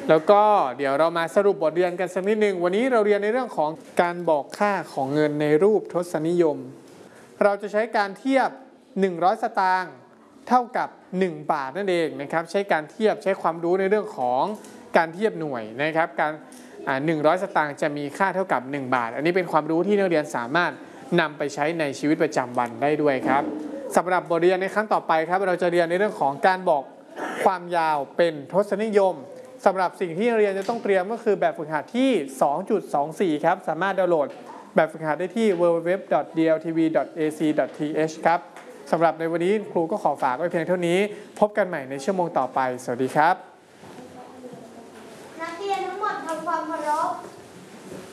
แล้วก็เดี๋ยวเรามาสรุปบทเรียนกันสักนิดนึงวันนี้เราเรียนในเรื่องของการบอกค่าของเงินในรูปทศนิยมเราจะใช้การเทียบ100สตางค์เท่ากับ1บาทนั่นเองนะครับใช้การเทียบใช้ความรู้ในเรื่องของการเทียบหน่วยนะครับการ100สตางค์จะมีค่าเท่ากับ1บาทอันนี้เป็นความรู้ที่นักเรียนสามารถนำไปใช้ในชีวิตประจำวันได้ด้วยครับสำหรับบทเรียนในครั้งต่อไปครับเราจะเรียนในเรื่องของการบอกความยาวเป็นทศนิยมสำหรับสิ่งที่นักเรียนจะต้องเตรียมก็คือแบบฝึกหัดที่ 2.24 ครับสามารถดาวน์โหลดแบบฝึกหัดได้ที่ www.dltv.ac.th ครับสำหรับในวันนี้ครูก็ขอฝากไว้เพียงเท่านี้พบกันใหม่ในชั่วโมงต่อไปสวัสดีครับ